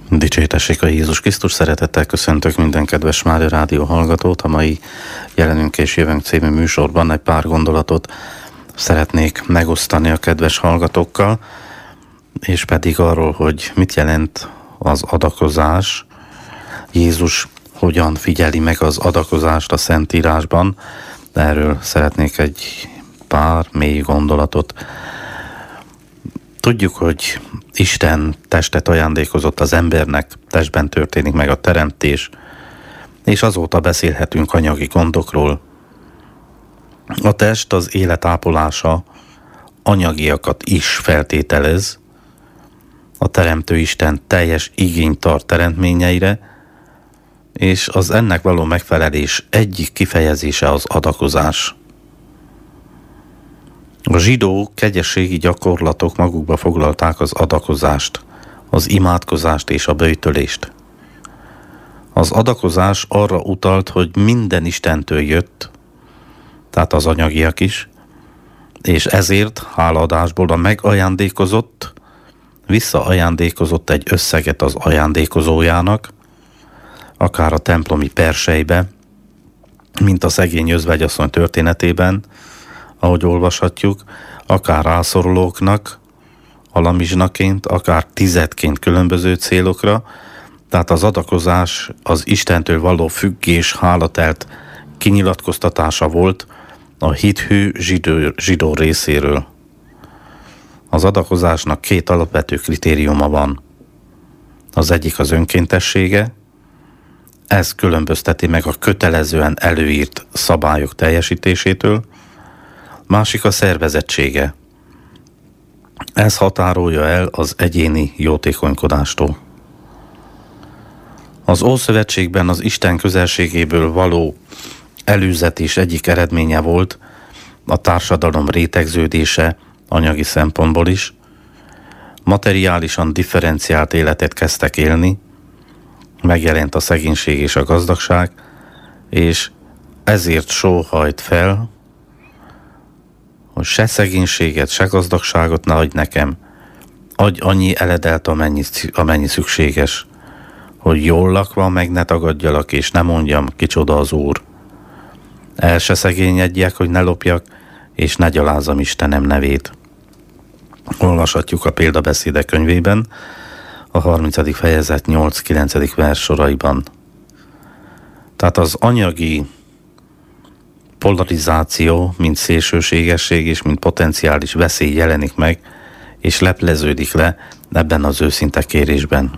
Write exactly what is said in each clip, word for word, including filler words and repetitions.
Dicsértessék a Jézus Krisztus, szeretettel köszöntök minden kedves Mária Rádió hallgatót. A mai Jelenünk és Jövünk című műsorban egy pár gondolatot szeretnék megosztani a kedves hallgatókkal, és pedig arról, hogy mit jelent az adakozás, Jézus hogyan figyeli meg az adakozást a Szentírásban. Erről szeretnék egy pár mély gondolatot. Tudjuk, hogy Isten testet ajándékozott az embernek, testben történik meg a teremtés, és azóta beszélhetünk anyagi gondokról. A test az élet ápolása anyagiakat is feltételez, a Teremtő Isten teljes igényt tart teremtményeire, és az ennek való megfelelés egyik kifejezése az adakozás. A zsidó kegyességi gyakorlatok magukba foglalták az adakozást, az imádkozást és a böjtölést. Az adakozás arra utalt, hogy minden Istentől jött, tehát az anyagiak is, és ezért hálaadásból a megajándékozott visszaajándékozott egy összeget az ajándékozójának, akár a templomi persejbe, mint a szegény özvegyasszony történetében, ahogy olvashatjuk, akár rászorulóknak, alamizsnaként, akár tizedként különböző célokra, tehát az adakozás az Istentől való függés hálatelt kinyilatkoztatása volt a hithű zsidó, zsidó részéről. Az adakozásnak két alapvető kritériuma van. Az egyik az önkéntessége, ez különbözteti meg a kötelezően előírt szabályok teljesítésétől, másik a szervezettsége. Ez határolja el az egyéni jótékonykodástól. Az Ószövetségben az Isten közelségéből való előzetés egyik eredménye volt a társadalom rétegződése anyagi szempontból is. Materiálisan differenciált életet kezdtek élni, megjelent a szegénység és a gazdagság, és ezért sóhajt fel, hogy se szegénységet, se gazdagságot ne adj nekem, adj annyi eledelt, amennyi, amennyi szükséges, hogy jól lakva meg ne tagadjalak, és ne mondjam, kicsoda az Úr. El se szegényedjek, hogy ne lopjak, és ne gyalázzam Istenem nevét. Olvashatjuk a Példabeszédek könyvében, a harmincadik fejezet nyolc-kilencedik vers soraiban. Tehát az anyagi polarizáció, mint szélsőségesség és mint potenciális veszély jelenik meg, és lepleződik le ebben az őszinte kérésben.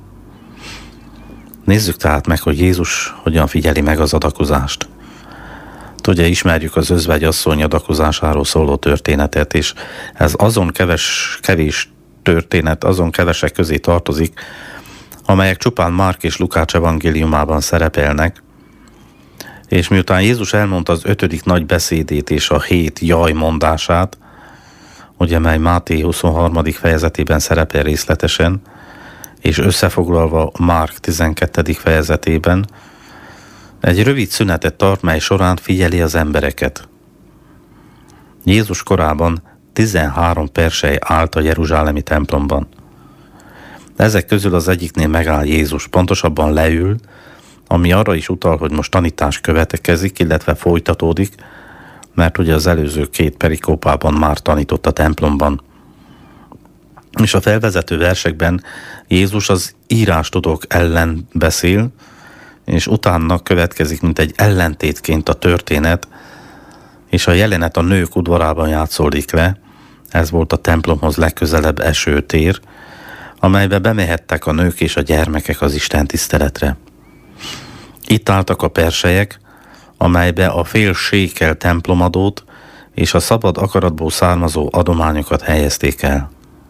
Nézzük tehát meg, hogy Jézus hogyan figyeli meg az adakozást. Ugye ismerjük az özvegyasszony adakozásáról szóló történetet, és ez azon keves, kevés történet, azon kevesek közé tartozik, amelyek csupán Márk és Lukács evangéliumában szerepelnek, és miután Jézus elmondta az ötödik nagy beszédét és a hét jaj mondását, ugye mely Máté huszonharmadik fejezetében szerepel részletesen, és összefoglalva Márk tizenkettedik fejezetében, egy rövid szünetet tart, mely során figyeli az embereket. Jézus korában tizenhárom persely állt a jeruzsálemi templomban. Ezek közül az egyiknél megáll Jézus, pontosabban leül, ami arra is utal, hogy most tanítás következik, illetve folytatódik, mert ugye az előző két perikópában már tanított a templomban. És a felvezető versekben Jézus az írástudók ellen beszél, és utána következik, mint egy ellentétként a történet, és a jelenet a nők udvarában játszódik le. Ez volt a templomhoz legközelebb eső tér, amelybe bemehettek a nők és a gyermekek az Isten tiszteletre. Itt álltak a perselyek, amelybe a fél sékel templomadót és a szabad akaratból származó adományokat helyezték el.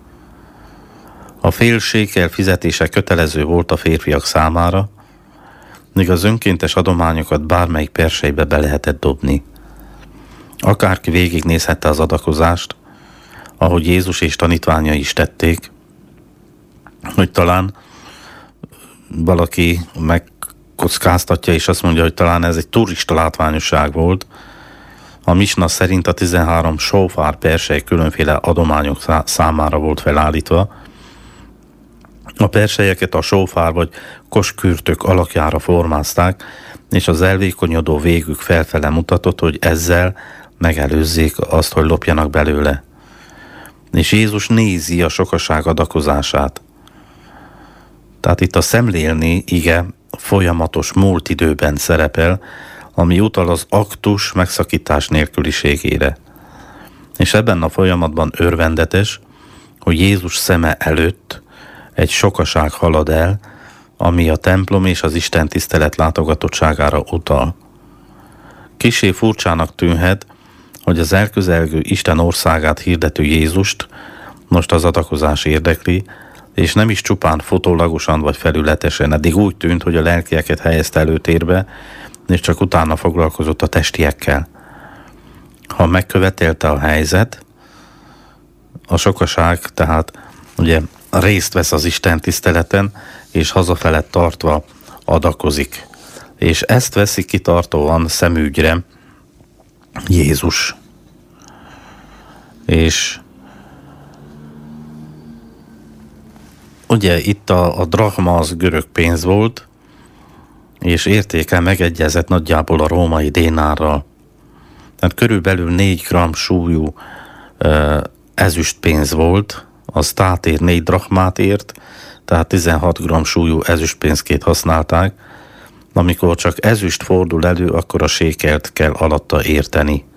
A fél sékel fizetése kötelező volt a férfiak számára, míg az önkéntes adományokat bármelyik perselybe be lehetett dobni. Akárki végignézhette az adakozást, ahogy Jézus és tanítványai is tették, hogy talán valaki megkockáztatja, és azt mondja, hogy talán ez egy turista látványosság volt. A Misna szerint a tizenhárom sófár persely különféle adományok számára volt felállítva, A perselyeket a sófár vagy koskürtök alakjára formázták, és az elvékonyodó végük felfele mutatott, hogy ezzel megelőzzék azt, hogy lopjanak belőle. És Jézus nézi a sokaság adakozását. Tehát itt a szemlélni ige folyamatos múlt időben szerepel, ami utal az aktus megszakítás nélküliségére. És ebben a folyamatban örvendetes, hogy Jézus szeme előtt egy sokaság halad el, ami a templom és az Isten tisztelet látogatottságára utal. Kissé furcsának tűnhet, hogy az elközelgő Isten országát hirdető Jézust most az adakozás érdekli, és nem is csupán fotólagosan vagy felületesen. Eddig úgy tűnt, hogy a lelkieket helyezte előtérbe, és csak utána foglalkozott a testiekkel. Ha megkövetelte a helyzet, a sokaság tehát ugye részt vesz az Isten tiszteleten, és hazafelett tartva adakozik. És ezt veszi kitartóan szemügyre Jézus. És ugye itt a, a drachma az görög pénz volt, és értéke megegyezett nagyjából a római dénárral. Tehát körülbelül négy gramm súlyú uh, ezüstpénz volt, az tátér négy drachmát ért, tehát tizenhat gramm súlyú ezüstpénzként használták. Amikor csak ezüst fordul elő, akkor a sékelt kell alatta érteni.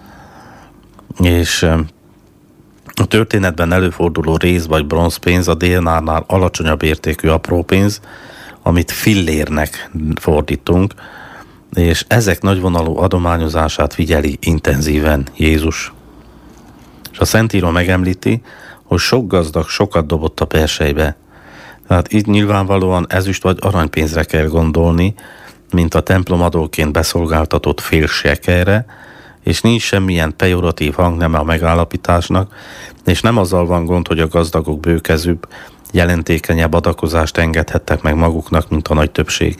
És uh, a történetben előforduló réz vagy bronzpénz a dénárnál alacsonyabb értékű apró pénz, amit fillérnek fordítunk, és ezek nagyvonalú adományozását figyeli intenzíven Jézus. És a Szentíró megemlíti, hogy sok gazdag sokat dobott a perselybe. Tehát itt nyilvánvalóan ezüst vagy aranypénzre kell gondolni, mint a templomadóként beszolgáltatott fél sekerre, és nincs semmilyen pejoratív hangneme a megállapításnak, és nem azzal van gond, hogy a gazdagok bőkezűbb, jelentékenyebb adakozást engedhettek meg maguknak, mint a nagy többség.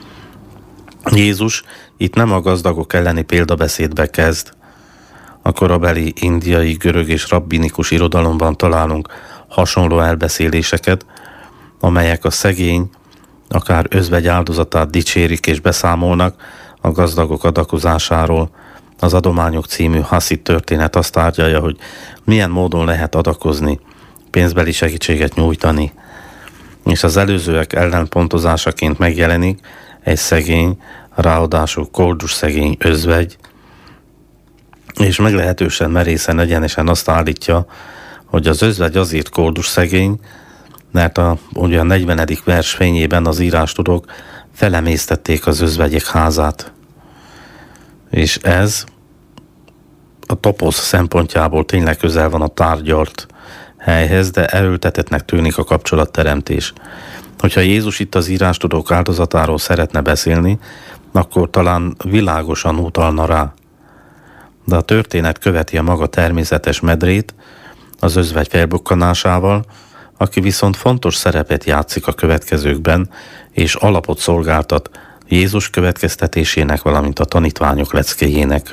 Jézus itt nem a gazdagok elleni példabeszédbe kezd. A korabeli indiai, görög és rabbinikus irodalomban találunk hasonló elbeszéléseket, amelyek a szegény, akár özvegy áldozatát dicsérik és beszámolnak a gazdagok adakozásáról. Az Adományok című haszid történet azt tárgyalja, hogy milyen módon lehet adakozni, pénzbeli segítséget nyújtani. És az előzőek ellenpontozásaként megjelenik egy szegény, ráadásul koldus szegény özvegy, és meglehetősen merészen egyenesen azt állítja, hogy az özvegy azért koldus szegény, mert a, ugye a negyvenedik vers fényében az írástudók felemésztették az özvegyek házát. És ez a toposz szempontjából tényleg közel van a tárgyalt helyhez, de erőltetettnek tűnik a kapcsolatteremtés. Hogyha Jézus itt az írástudók áldozatáról szeretne beszélni, akkor talán világosan utalna rá. De a történet követi a maga természetes medrét, az özvegy felbukkanásával, aki viszont fontos szerepet játszik a következőkben, és alapot szolgáltat Jézus következtetésének, valamint a tanítványok leckéjének.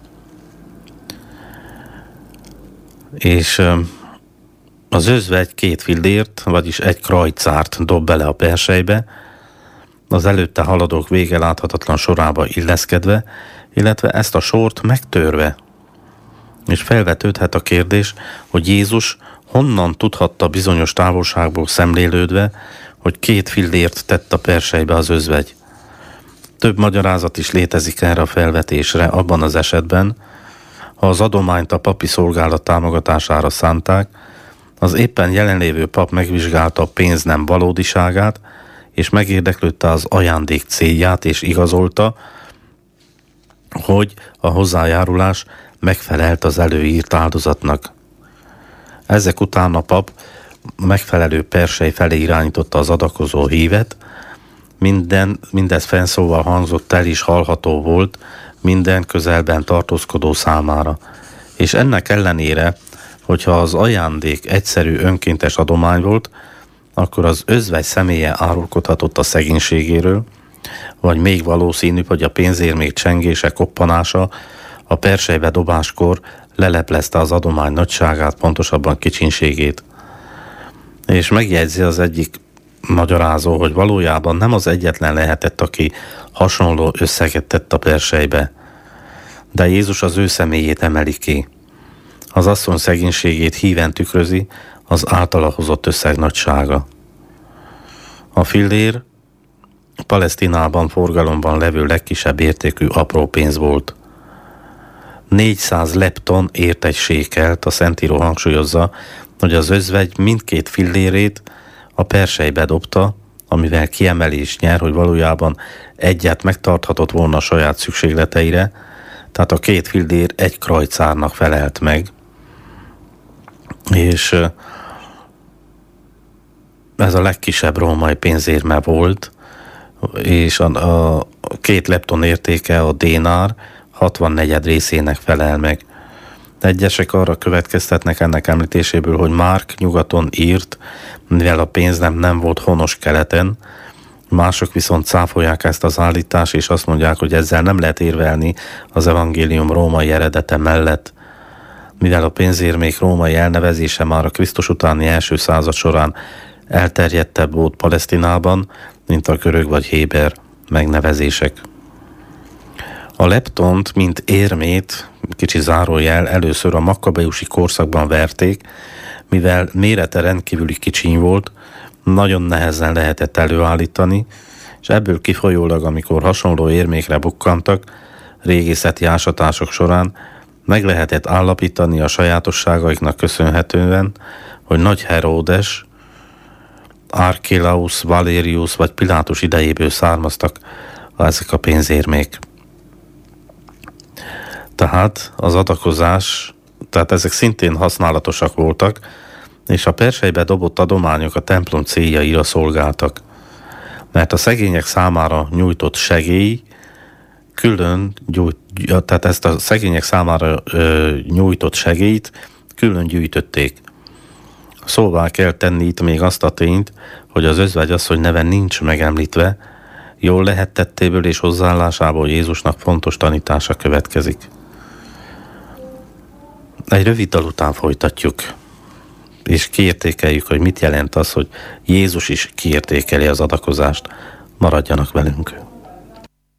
És az özvegy két fillért, vagyis egy krajcárt dob bele a perselybe, az előtte haladók vége láthatatlan sorába illeszkedve, illetve ezt a sort megtörve. És felvetődhet a kérdés, hogy Jézus honnan tudhatta bizonyos távolságból szemlélődve, hogy két fillért tett a perselybe az özvegy. Több magyarázat is létezik erre a felvetésre abban az esetben, ha az adományt a papi szolgálat támogatására szánták, az éppen jelenlévő pap megvizsgálta a pénz nem valódiságát, és megérdeklődte az ajándék célját, és igazolta, hogy a hozzájárulás megfelelt az előírt áldozatnak. Ezek után a pap megfelelő persely felé irányította az adakozó hívet, minden, mindez fennszóval hangzott el is hallható volt minden közelben tartózkodó számára. És ennek ellenére, hogyha az ajándék egyszerű önkéntes adomány volt, akkor az özvegy személye árulkodhatott a szegénységéről, vagy még valószínűbb, hogy a pénzérmék csengése, koppanása a perselybe dobáskor leleplezte az adomány nagyságát, pontosabban kicsinségét. És megjegyzi az egyik magyarázó, hogy valójában nem az egyetlen lehetett, aki hasonló összeget tett a persejbe, de Jézus az ő személyét emeli ki. Az asszony szegénységét híven tükrözi az általa hozott összeg nagysága. A fillér Palesztinában forgalomban levő legkisebb értékű apró pénz volt. négyszáz lepton ért egy sékelt, a Szentíró hangsúlyozza, hogy az özvegy mindkét fillérét a persejbe dobta, amivel kiemelés nyer, hogy valójában egyet megtarthatott volna a saját szükségleteire, tehát a két fillér egy krajcárnak felelt meg, és ez a legkisebb római pénzérme volt, és a, a két lepton értéke, a dénár hatvannegyed részének felel meg. Egyesek arra következtetnek ennek említéséből, hogy Márk nyugaton írt, mivel a pénznem nem volt honos keleten, mások viszont cáfolják ezt az állítást, és azt mondják, hogy ezzel nem lehet érvelni az evangélium római eredete mellett, mivel a pénzérmék római elnevezése már a Krisztus utáni első század során elterjedtebb volt Palesztinában, mint a görög vagy héber megnevezések. A leptont, mint érmét, kicsi zárójel, először a makkabeusi korszakban verték, mivel mérete rendkívüli kicsiny volt, nagyon nehezen lehetett előállítani, és ebből kifolyólag, amikor hasonló érmékre bukkantak, régészeti ásatások során meg lehetett állapítani a sajátosságaiknak köszönhetően, hogy Nagy Heródes, Archelaus, Valerius vagy Pilátus idejéből származtak ezek a pénzérmék. Tehát az adakozás, tehát ezek szintén használatosak voltak, és a persejbe dobott adományok a templom céljaira szolgáltak. Mert a szegények számára nyújtott segély külön gyújt, tehát ezt a szegények számára ö, nyújtott segélyt külön gyűjtötték. Szóvá kell tenni itt még azt a tényt, hogy az özvegyasszony neve nincs megemlítve, jól lehet tettéből és hozzáállásából Jézusnak fontos tanítása következik. Egy rövid dal után folytatjuk, és kiértékeljük, hogy mit jelent az, hogy Jézus is kiértékeli az adakozást. Maradjanak velünk!